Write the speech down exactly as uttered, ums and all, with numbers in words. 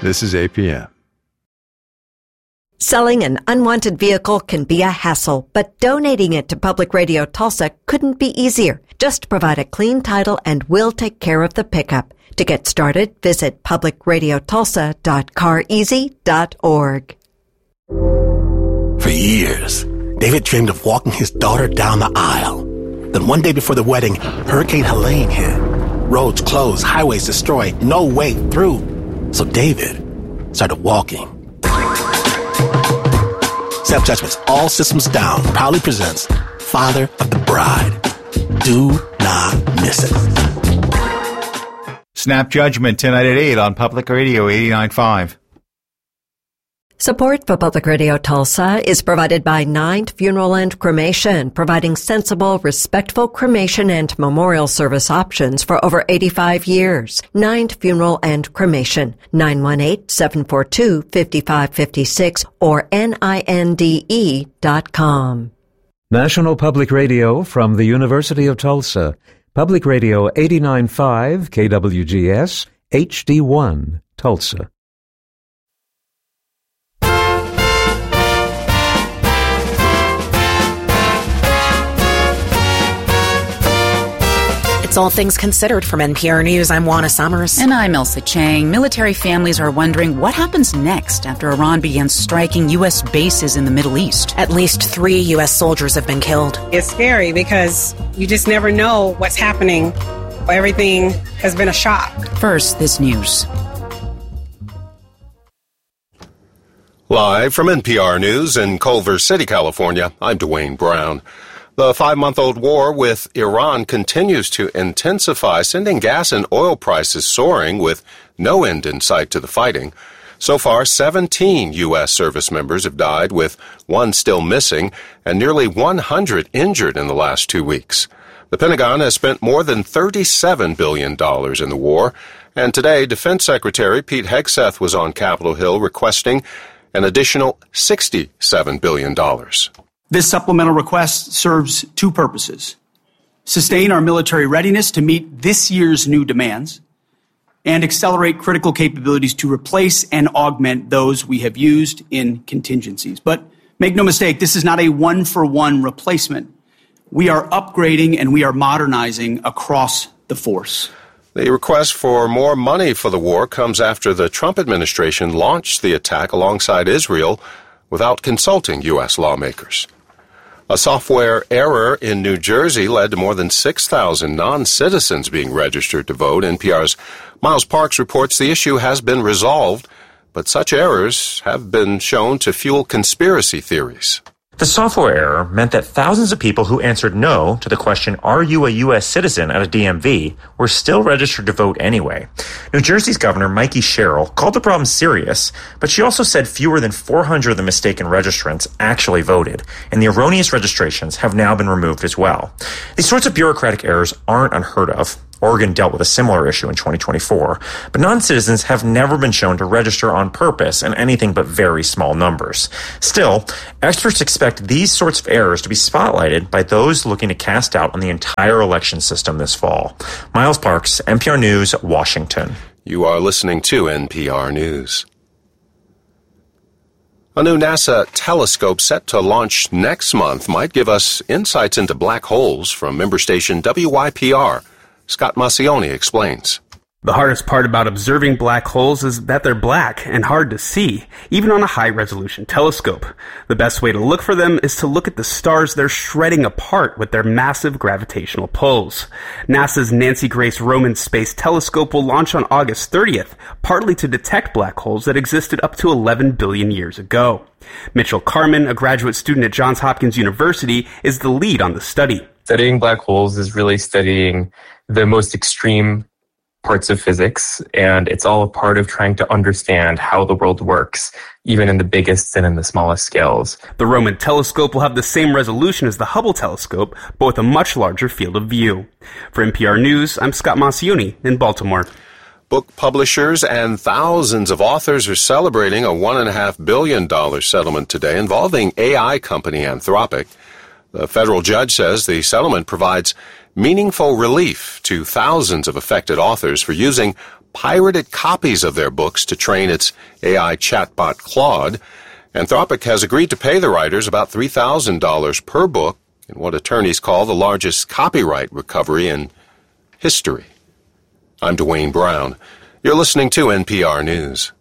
This is A P M. Selling an unwanted vehicle can be a hassle, but donating it to Public Radio Tulsa couldn't be easier. Just provide a clean title and we'll take care of the pickup. To get started, visit public radio tulsa dot car easy dot org. For years, David dreamed of walking his daughter down the aisle. Then one day before the wedding, Hurricane Helene hit. Roads closed, highways destroyed, no way through. So David started walking. Snap Judgments, All Systems Down proudly presents Father of the Bride. Do not miss it. Snap Judgment tonight at eight on Public Radio eighty-nine point five. Support for Public Radio Tulsa is provided by Ninth Funeral and Cremation, providing sensible, respectful cremation and memorial service options for over eighty-five years. Ninth Funeral and Cremation, nine one eight, seven four two, five five five six or N I N D E dot com. National Public Radio from the University of Tulsa. Public Radio eighty-nine point five, K W G S, H D one, Tulsa. It's All Things Considered from N P R News. I'm Juana Summers. And I'm Elsa Chang. Military families are wondering what happens next after Iran begins striking U S bases in the Middle East. At least three U S soldiers have been killed. It's scary because you just never know what's happening. Everything has been a shock. First, this news. Live from N P R News in Culver City, California, I'm Dwayne Brown. The five-month-old war with Iran continues to intensify, sending gas and oil prices soaring with no end in sight to the fighting. So far, seventeen U S service members have died, with one still missing, and nearly one hundred injured in the last two weeks. The Pentagon has spent more than thirty-seven billion dollars in the war, and today Defense Secretary Pete Hegseth was on Capitol Hill requesting an additional sixty-seven billion dollars. This supplemental request serves two purposes: sustain our military readiness to meet this year's new demands, and accelerate critical capabilities to replace and augment those we have used in contingencies. But make no mistake, this is not a one-for-one replacement. We are upgrading and we are modernizing across the force. The request for more money for the war comes after the Trump administration launched the attack alongside Israel without consulting U S lawmakers. A software error in New Jersey led to more than six thousand non-citizens being registered to vote. N P R's Miles Parks reports the issue has been resolved, but such errors have been shown to fuel conspiracy theories. The software error meant that thousands of people who answered no to the question, "Are you a U S citizen?" at a D M V were still registered to vote anyway. New Jersey's Governor Mikey Sherrill called the problem serious, but she also said fewer than four hundred of the mistaken registrants actually voted, and the erroneous registrations have now been removed as well. These sorts of bureaucratic errors aren't unheard of. Oregon dealt with a similar issue in twenty twenty-four, but non-citizens have never been shown to register on purpose in anything but very small numbers. Still, experts expect these sorts of errors to be spotlighted by those looking to cast doubt on the entire election system this fall. Miles Parks, N P R News, Washington. You are listening to N P R News. A new NASA telescope set to launch next month might give us insights into black holes from member station W Y P R. Scott Massioni explains. The hardest part about observing black holes is that they're black and hard to see, even on a high-resolution telescope. The best way to look for them is to look at the stars they're shredding apart with their massive gravitational pulls. NASA's Nancy Grace Roman Space Telescope will launch on August thirtieth, partly to detect black holes that existed up to eleven billion years ago. Mitchell Carman, a graduate student at Johns Hopkins University, is the lead on the study. Studying black holes is really studying the most extreme parts of physics, and it's all a part of trying to understand how the world works, even in the biggest and in the smallest scales. The Roman telescope will have the same resolution as the Hubble telescope, but with a much larger field of view. For N P R News, I'm Scott Massioni in Baltimore. Book publishers and thousands of authors are celebrating a one point five billion dollars settlement today involving A I company Anthropic. The federal judge says the settlement provides meaningful relief to thousands of affected authors for using pirated copies of their books to train its A I chatbot Claude. Anthropic has agreed to pay the writers about three thousand dollars per book in what attorneys call the largest copyright recovery in history. I'm Dwayne Brown. You're listening to N P R News.